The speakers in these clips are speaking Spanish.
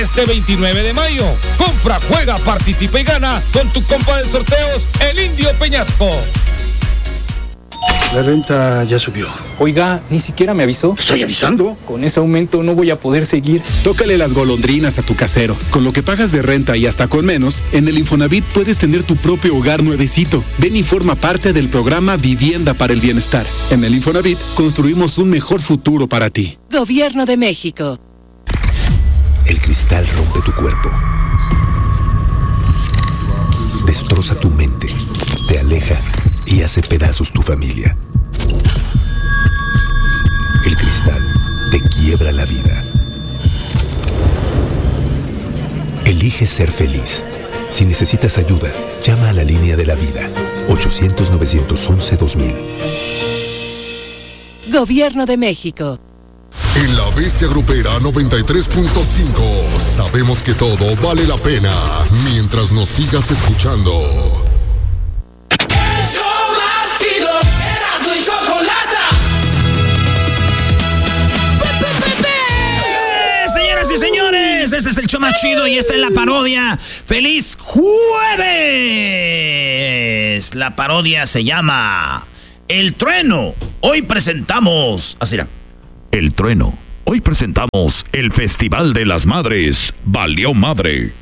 Este 29 de mayo, compra, juega, participa y gana con tu compa de sorteos, el Indio Peñasco. La renta ya subió. Oiga, ni siquiera me avisó. Estoy avisando. Con ese aumento no voy a poder seguir. Tócale las golondrinas a tu casero. Con lo que pagas de renta y hasta con menos, en el Infonavit puedes tener tu propio hogar nuevecito. Ven y forma parte del programa Vivienda para el Bienestar. En el Infonavit construimos un mejor futuro para ti. Gobierno de México. El cristal rompe tu cuerpo. Destroza tu mente. Te aleja y hace pedazos tu familia. El cristal te quiebra la vida. Elige ser feliz. Si necesitas ayuda, llama a la línea de la vida. 800-911-2000. Gobierno de México. En La Bestia Grupera 93.5 sabemos que todo vale la pena mientras nos sigas escuchando. Señoras y señores, este es el show más chido y esta es la parodia. ¡Feliz jueves! La parodia se llama El Trueno. Hoy presentamos... Así era. El Trueno. Hoy presentamos el Festival de las Madres. Valió madre.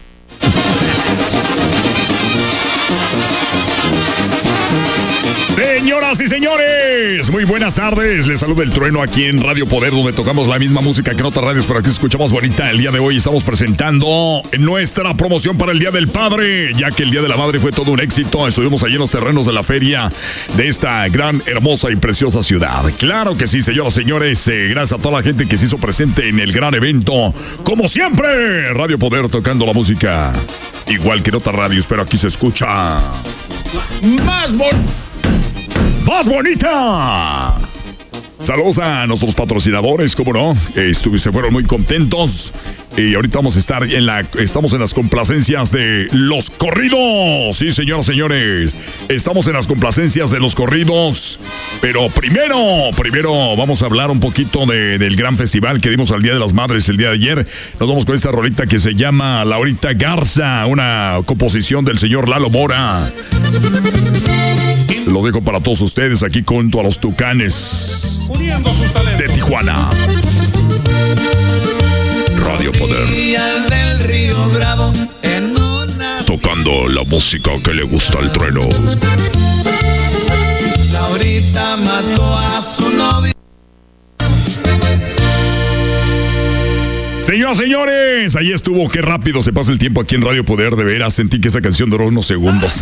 Señoras y señores, muy buenas tardes. Les saluda el Trueno aquí en Radio Poder, donde tocamos la misma música que en otras radios, pero aquí escuchamos bonita. El día de hoy estamos presentando nuestra promoción para el Día del Padre, ya que el Día de la Madre fue todo un éxito. Estuvimos allí en los terrenos de la feria de esta gran, hermosa y preciosa ciudad. Claro que sí, señoras y señores. Gracias a toda la gente que se hizo presente en el gran evento. Como siempre, Radio Poder tocando la música igual que en otras radios, pero aquí se escucha más bonita. Saludos a nuestros patrocinadores, cómo no, se fueron muy contentos. Y ahorita vamos a estar estamos en las complacencias de los corridos. Sí, señoras y señores, estamos en las complacencias de los corridos. Pero primero vamos a hablar un poquito del gran festival que dimos al Día de las Madres el día de ayer. Nos vamos con esta rolita que se llama Laurita Garza, una composición del señor Lalo Mora. Lo dejo para todos ustedes aquí junto a los Tucanes de Tijuana. Radio Poder. Del Río Bravo, tocando la música que le gusta al Trueno. Laurita mató a su novio. Señoras, señores, ahí estuvo. Qué rápido se pasa el tiempo aquí en Radio Poder. De veras, sentí que esa canción duró unos segundos.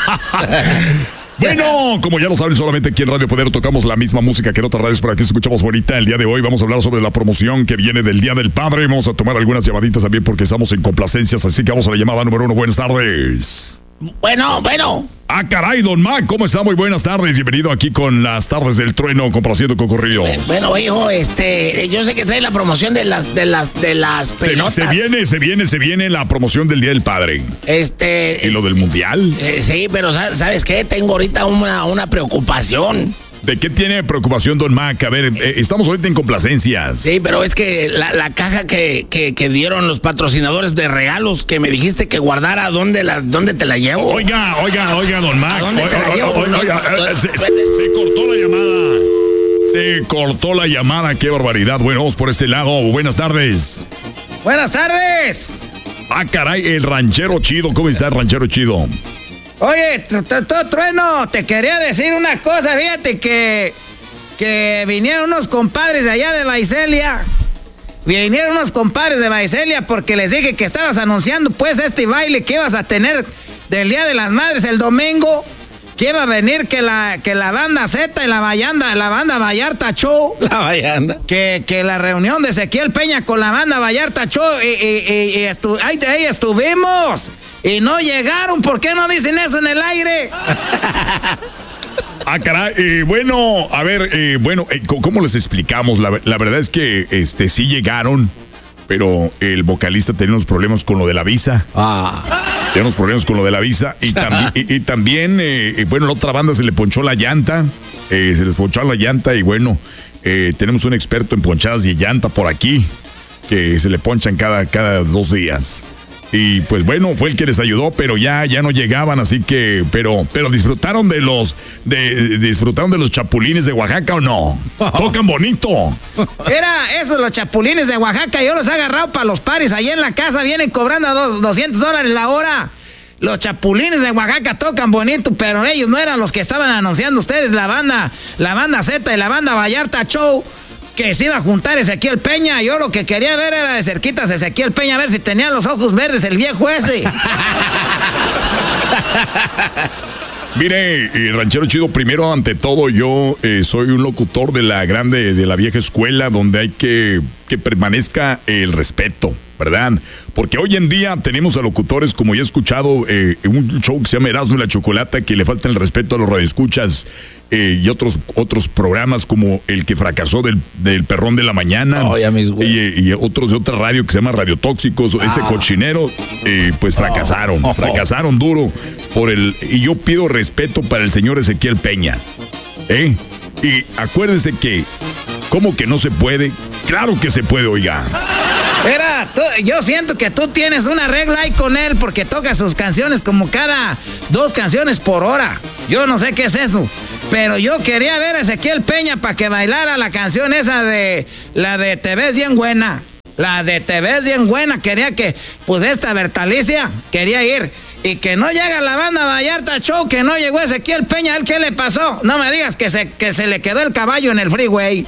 Bueno, como ya lo saben, solamente aquí en Radio Poder tocamos la misma música que en otras radios, pero aquí escuchamos bonita. El día de hoy vamos a hablar sobre la promoción que viene del Día del Padre. Vamos a tomar algunas llamaditas también porque estamos en complacencias, así que vamos a la llamada número 1. Buenas tardes. Bueno. Ah, caray, don Mac, ¿cómo está? Muy buenas tardes. Bienvenido aquí con las tardes del Trueno, complaciendo con corridos. Bueno, hijo, yo sé que trae la promoción de las pelotas. Se viene la promoción del Día del Padre. ¿Y lo del Mundial? Sí, pero ¿sabes qué? Tengo ahorita una preocupación. ¿De qué tiene preocupación, don Mac? A ver, estamos ahorita en complacencias. Sí, pero es que la caja que dieron los patrocinadores de regalos que me dijiste que guardara, ¿dónde te la llevo? Oiga, don Mac. ¿Dónde te la llevo? Se cortó la llamada. Se cortó la llamada, qué barbaridad. Bueno, vamos por este lado. Buenas tardes. Buenas tardes. Ah, caray, el ranchero chido. ¿Cómo está el ranchero chido? Oye, Trueno, te quería decir una cosa, fíjate que vinieron unos compadres de allá de Baicelia. Vinieron unos compadres de Baicelia porque les dije que estabas anunciando pues este baile que ibas a tener del Día de las Madres el domingo. Que iba a venir que la banda Z y la banda Vallarta Show. La Vallarta. Que la reunión de Ezequiel Peña con la banda Vallarta Show ahí estuvimos. Y no llegaron, ¿por qué no dicen eso en el aire? Ah, caray, bueno, a ver, ¿cómo les explicamos? La verdad es que sí llegaron, pero el vocalista tenía unos problemas con lo de la visa. Tenía unos problemas con lo de la visa y también, la otra banda se le ponchó la llanta, y bueno, tenemos un experto en ponchadas y llanta por aquí, que se le ponchan cada 2 días. Y pues bueno, fue el que les ayudó, pero ya no llegaban, así que, pero disfrutaron de los chapulines de Oaxaca, ¿o no? Tocan bonito. Era esos los chapulines de Oaxaca, yo los he agarrado para los paris, ahí en la casa vienen cobrando $200 la hora. Los chapulines de Oaxaca tocan bonito, pero ellos no eran los que estaban anunciando ustedes, la banda Z y la banda Vallarta Show, que se iba a juntar Ezequiel Peña. Yo lo que quería ver era de cerquitas Ezequiel Peña, a ver si tenía los ojos verdes el viejo ese. Mire, Ranchero Chido, primero, ante todo, yo soy un locutor de la vieja escuela, donde hay que permanezca el respeto, ¿verdad? Porque hoy en día tenemos a locutores, como ya he escuchado, un show que se llama Erasmo y la Chocolata, que le falta el respeto a los radioescuchas, y otros programas como el que fracasó del Perrón de la Mañana, y otros de otra radio que se llama Radio Tóxicos, ese cochinero, pues fracasaron duro y yo pido respeto para el señor Ezequiel Peña, y acuérdense que, ¿cómo que no se puede? Claro que se puede, oiga. Yo siento que tú tienes una regla ahí con él, porque toca sus canciones como cada 2 canciones por hora. Yo no sé qué es eso, pero yo quería ver a Ezequiel Peña para que bailara la canción esa la de Te ves bien buena. La de Te ves bien buena, quería que, pues esta Bertalicia quería ir. Y que no llega la banda Vallarta Show, que no llegó Ezequiel Peña, ¿qué le pasó? No me digas que se le quedó el caballo en el freeway.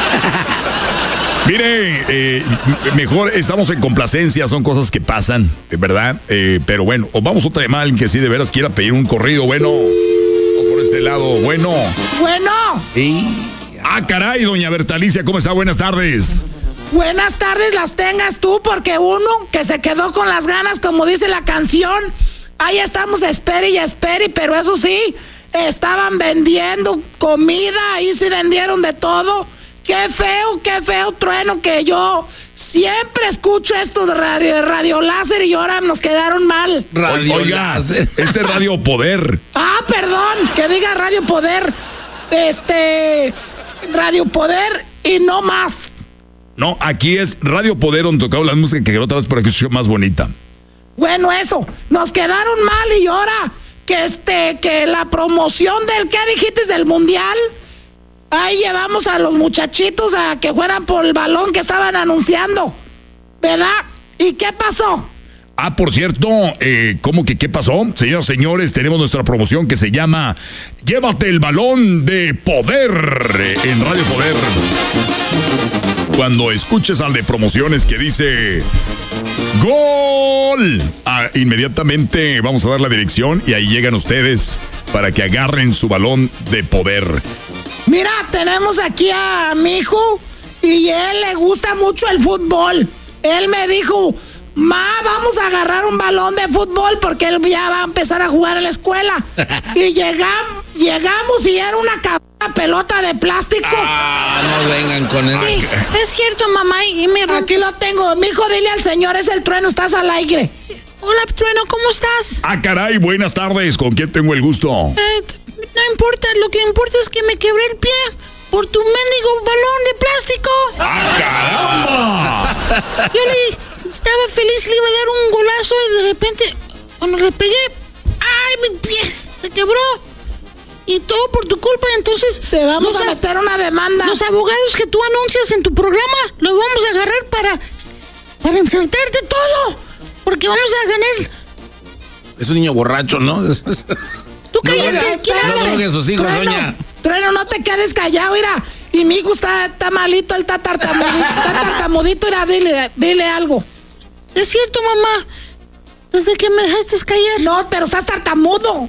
Mire, mejor estamos en complacencia, son cosas que pasan, ¿verdad? Pero bueno, o vamos otra llamada, alguien que sí de veras quiera pedir un corrido, bueno. O por este lado, bueno. Bueno. Caray, doña Bertalicia, ¿cómo está? Buenas tardes. Buenas tardes las tengas tú, porque uno que se quedó con las ganas, como dice la canción, ahí estamos, espere, pero eso sí, estaban vendiendo comida, ahí sí vendieron de todo. Qué feo trueno, que yo siempre escucho esto de Radio Láser y ahora nos quedaron mal. Oiga, este es Radio Poder. Perdón, que diga Radio Poder. Radio Poder y no más. No, aquí es Radio Poder, donde tocaba la música que otra vez para que se más bonita. Bueno, eso, nos quedaron mal y ahora que la promoción del, ¿qué dijiste? Del Mundial. Ahí llevamos a los muchachitos a que fueran por el balón que estaban anunciando, ¿verdad? ¿Y qué pasó? Por cierto, ¿cómo que qué pasó? Señoras y señores, tenemos nuestra promoción que se llama Llévate el balón de poder en Radio Poder. Cuando escuches al de promociones que dice ¡Gol! Inmediatamente vamos a dar la dirección y ahí llegan ustedes para que agarren su balón de poder. Mira, tenemos aquí a mi hijo y él le gusta mucho el fútbol. Él me dijo, vamos a agarrar un balón de fútbol porque él ya va a empezar a jugar en la escuela. Y llegamos y era una pelota de plástico. No vengan con él. Sí, es cierto, mamá. Y aquí lo tengo. Mi hijo, dile al señor, es el Trueno, estás al aire. Sí. Hola, Trueno, ¿cómo estás? Caray, buenas tardes. ¿Con quién tengo el gusto? No importa, lo que importa es que me quebré el pie por tu mendigo balón de plástico. ¡Caramba! Yo estaba feliz, le iba a dar un golazo y de repente, cuando le pegué, mi pie se quebró. Y todo por tu culpa, entonces te vamos a meter una demanda. Los abogados que tú anuncias en tu programa los vamos a agarrar para insertarte todo, porque vamos a ganar. Es un niño borracho, ¿no? Tú cállate, no drogue a sus hijos, doña. Trueno, no te quedes callado, mira. Y mi hijo está malito, él está tartamudito, mira, dile algo. Es cierto, mamá. ¿Desde que me dejaste caer? No, pero estás tartamudo.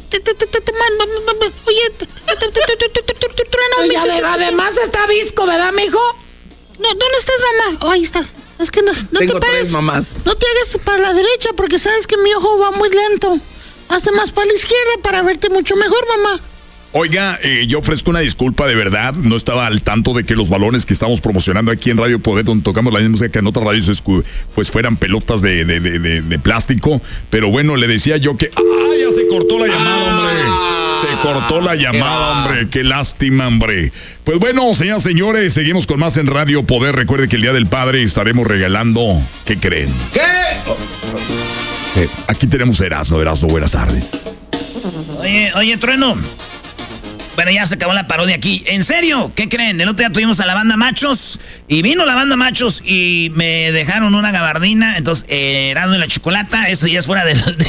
Oye, Trueno. Y además está visco, ¿verdad, mijo? No, ¿dónde estás, mamá? Ahí estás. Es que no Tengo te pares. 3 mamás. No te hagas para la derecha porque sabes que mi ojo va muy lento. Hazte más para la izquierda para verte mucho mejor, mamá. Oiga, yo ofrezco una disculpa de verdad. No estaba al tanto de que los balones que estamos promocionando aquí en Radio Poder, donde tocamos la misma música que en otras radios, pues fueran pelotas de plástico. Pero bueno, le decía yo que... ¡Ah, ya se cortó la llamada, hombre! Se cortó la llamada, hombre. Qué lástima, hombre. Pues bueno, señoras y señores, seguimos con más en Radio Poder. Recuerde que el Día del Padre estaremos regalando... ¿Qué creen? ¿Qué? Aquí tenemos Erasmo, buenas tardes. Oye, Trueno. Bueno, ya se acabó la parodia aquí. ¿En serio? ¿Qué creen? El otro día tuvimos a la banda Machos. Y vino la banda Machos y me dejaron una gabardina. Entonces, Erasmo y la Chocolata. Eso ya es fuera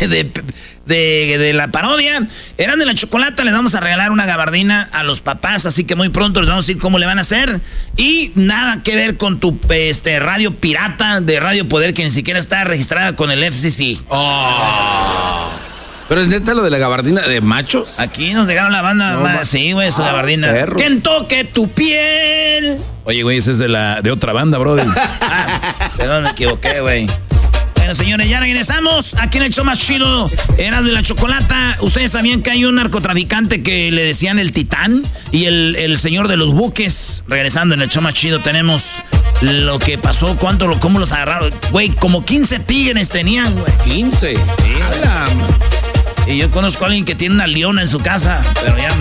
de la parodia. Erasmo y la Chocolata les vamos a regalar una gabardina a los papás. Así que muy pronto les vamos a decir cómo le van a hacer. Y nada que ver con tu radio pirata de Radio Poder, que ni siquiera está registrada con el FCC. ¿Pero es neta lo de la gabardina de Machos? Aquí nos dejaron la banda. Sí, güey, esa gabardina. Perros. ¡Quien toque tu piel! Oye, güey, ese es de otra banda, brother. Perdón, me equivoqué, güey. Bueno, señores, ya regresamos. Aquí en el show más chido, Erasmo y la Chocolata. ¿Ustedes sabían que hay un narcotraficante que le decían el Titán? Y el señor de los buques. Regresando en el show más chido, tenemos lo que pasó, cómo los agarraron. Güey, como 15 tigres tenían, güey. 15. Sí. Y yo conozco a alguien que tiene una leona en su casa, pero ya